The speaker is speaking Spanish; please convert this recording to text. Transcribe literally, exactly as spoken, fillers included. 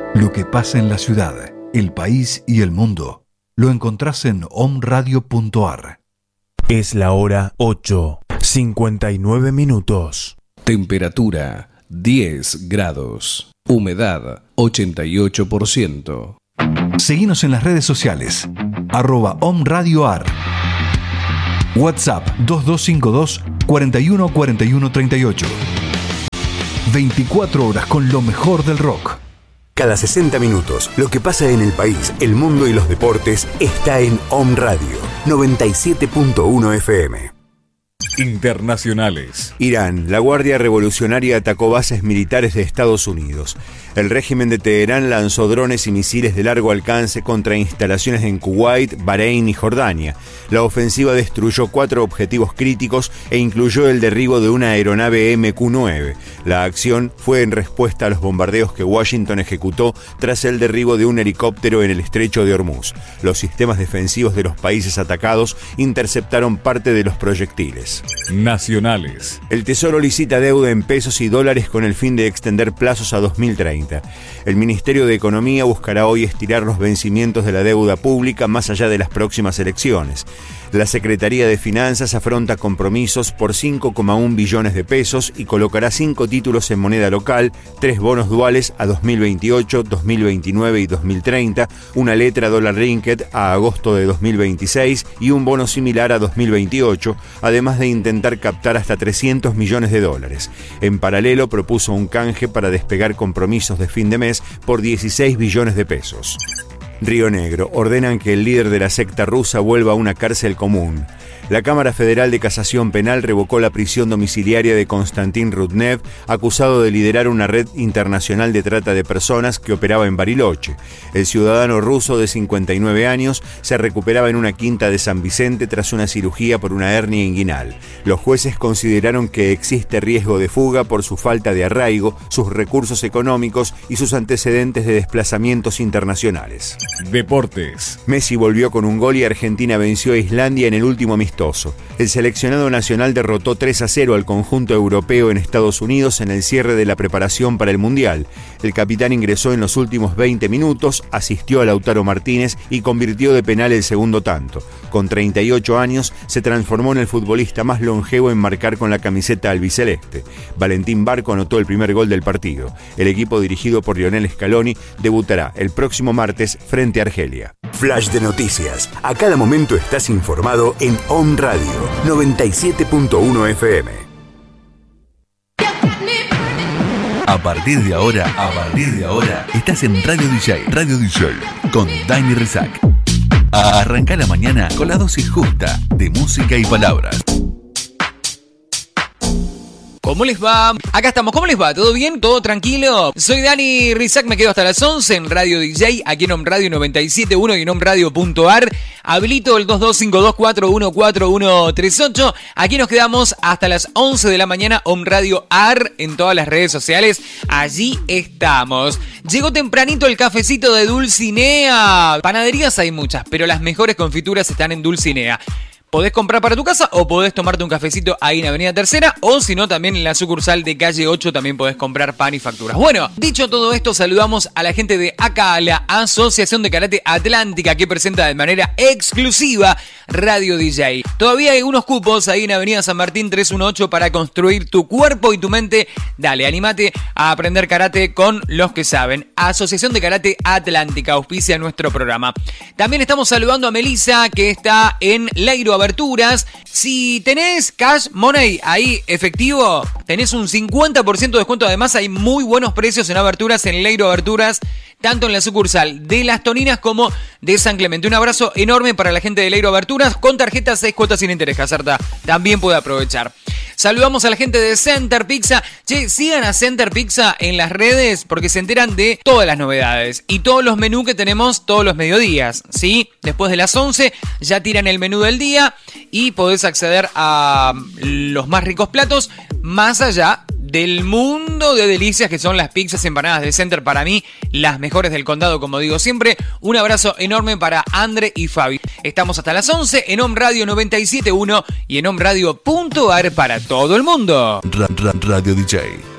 Lo que pasa en la ciudad, el país y el mundo lo encontrás en om radio punto a r. Es la hora ocho, cincuenta y nueve minutos. Temperatura diez grados. Humedad ochenta y ocho por ciento. Seguinos en las redes sociales, arroba omradioar. WhatsApp dos dos cinco dos, cuatro uno cuatro uno tres ocho. veinticuatro horas con lo mejor del rock. Cada sesenta minutos, lo que pasa en el país, el mundo y los deportes está en Om Radio noventa y siete punto uno F M. Internacionales. Irán, la Guardia Revolucionaria atacó bases militares de Estados Unidos. El régimen de Teherán lanzó drones y misiles de largo alcance contra instalaciones en Kuwait, Bahrein y Jordania. La ofensiva destruyó cuatro objetivos críticos e incluyó el derribo de una aeronave M Q nueve. La acción fue en respuesta a los bombardeos que Washington ejecutó tras el derribo de un helicóptero en el estrecho de Hormuz. Los sistemas defensivos de los países atacados interceptaron parte de los proyectiles. Nacionales. El Tesoro licita deuda en pesos y dólares con el fin de extender plazos a dos mil treinta. El Ministerio de Economía buscará hoy estirar los vencimientos de la deuda pública más allá de las próximas elecciones. La Secretaría de Finanzas afronta compromisos por cinco coma uno billones de pesos y colocará cinco títulos en moneda local, tres bonos duales a dos mil veintiocho, dos mil veintinueve y dos mil treinta, una letra dólar ringgit a agosto de dos mil veintiséis y un bono similar a dos mil veintiocho, además de intentar captar hasta trescientos millones de dólares. En paralelo, propuso un canje para despegar compromisos de fin de mes por dieciséis billones de pesos. Río Negro. Ordenan que el líder de la secta rusa vuelva a una cárcel común. La Cámara Federal de Casación Penal revocó la prisión domiciliaria de Konstantin Rudnev, acusado de liderar una red internacional de trata de personas que operaba en Bariloche. El ciudadano ruso de cincuenta y nueve años se recuperaba en una quinta de San Vicente tras una cirugía por una hernia inguinal. Los jueces consideraron que existe riesgo de fuga por su falta de arraigo, sus recursos económicos y sus antecedentes de desplazamientos internacionales. Deportes. Messi volvió con un gol y Argentina venció a Islandia en el último amistoso. El seleccionado nacional derrotó tres a cero al conjunto europeo en Estados Unidos en el cierre de la preparación para el Mundial. El capitán ingresó en los últimos veinte minutos, asistió a Lautaro Martínez y convirtió de penal el segundo tanto. Con treinta y ocho años, se transformó en el futbolista más longevo en marcar con la camiseta albiceleste. Valentín Barco anotó el primer gol del partido. El equipo dirigido por Lionel Scaloni debutará el próximo martes frente a Argelia. Flash de noticias. A cada momento estás informado en Om Radio noventa y siete punto uno F M. A partir de ahora, a partir de ahora, estás en Radio D J, Radio D J, con Dani Rizak. Arranca la mañana con la dosis justa de música y palabras. ¿Cómo les va? Acá estamos, ¿cómo les va? ¿Todo bien? ¿Todo tranquilo? Soy Dani Rizak, me quedo hasta las once en Radio D J, aquí en Om Radio noventa y siete punto uno y en om radio punto a r. Habilito el dos dos cinco dos, cuatro uno cuatro uno tres ocho. Aquí nos quedamos hasta las once de la mañana, Om Radio A R en todas las redes sociales. Allí estamos. Llegó tempranito el cafecito de Dulcinea. Panaderías hay muchas, pero las mejores confituras están en Dulcinea. Podés comprar para tu casa o podés tomarte un cafecito ahí en Avenida Tercera, o si no, también en la sucursal de Calle ocho también podés comprar pan y facturas. Bueno, dicho todo esto, saludamos a la gente de A C A, la Asociación de Karate Atlántica, que presenta de manera exclusiva Radio D J. Todavía hay unos cupos ahí en Avenida San Martín trescientos dieciocho para construir tu cuerpo y tu mente. Dale, anímate a aprender karate con los que saben. Asociación de Karate Atlántica auspicia nuestro programa. También estamos saludando a Melissa, que está en Leiro Aberturas. Si tenés cash money ahí efectivo, tenés un cincuenta por ciento de descuento. Además, hay muy buenos precios en aberturas en Leiro Aberturas, tanto en la sucursal de Las Toninas como de San Clemente. Un abrazo enorme para la gente de Leiro Aberturas, con tarjeta seis cuotas sin interés. Caserta también puede aprovechar. Saludamos a la gente de Center Pizza. Che, sigan a Center Pizza en las redes porque se enteran de todas las novedades y todos los menús que tenemos todos los mediodías, ¿sí? Después de las once ya tiran el menú del día y podés acceder a los más ricos platos, más allá del mundo de delicias que son las pizzas empanadas de Center. Para mí, las mejores del condado, como digo siempre. Un abrazo enorme para Andre y Fabi. Estamos hasta las once en Om Radio noventa y siete punto uno y en om radio punto a r para todo el mundo. Radio D J.